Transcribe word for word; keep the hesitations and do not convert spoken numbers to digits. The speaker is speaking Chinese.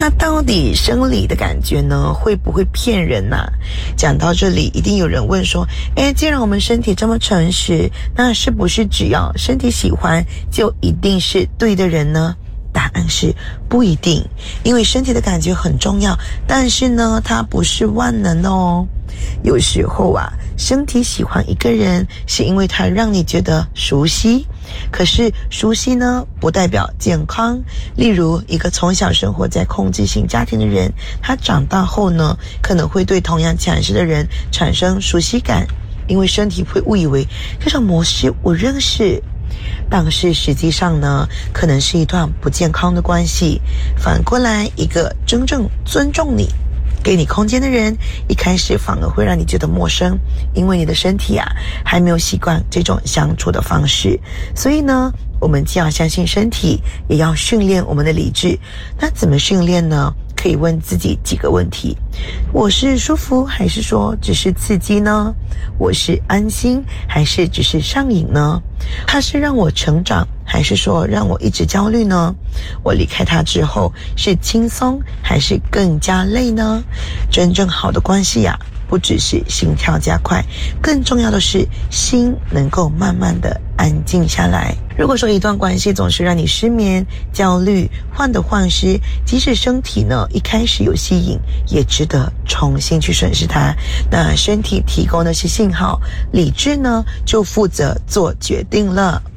那到底生理的感觉呢，会不会骗人啊？讲到这里，一定有人问说，诶，既然我们身体这么诚实，那是不是只要身体喜欢，就一定是对的人呢？答案是不一定，因为身体的感觉很重要，但是呢，它不是万能的哦。有时候啊，身体喜欢一个人，是因为它让你觉得熟悉。可是熟悉呢，不代表健康。例如，一个从小生活在控制型家庭的人，他长大后呢，可能会对同样强势的人产生熟悉感，因为身体会误以为这种模式我认识。但是实际上呢，可能是一段不健康的关系。反过来，一个真正尊重你、给你空间的人，一开始反而会让你觉得陌生，因为你的身体啊还没有习惯这种相处的方式。所以呢，我们既要相信身体，也要训练我们的理智。那怎么训练呢？可以问自己几个问题：我是舒服，还是说只是刺激呢？我是安心，还是只是上瘾呢？它是让我成长，还是说让我一直焦虑呢？我离开它之后是轻松，还是更加累呢？真正好的关系呀、啊，不只是心跳加快，更重要的是心能够慢慢的安静下来。如果说一段关系总是让你失眠、焦虑、患得患失，即使身体呢一开始有吸引，也值得重新去审视它。那身体提供的是信号，理智呢就负责做决定了。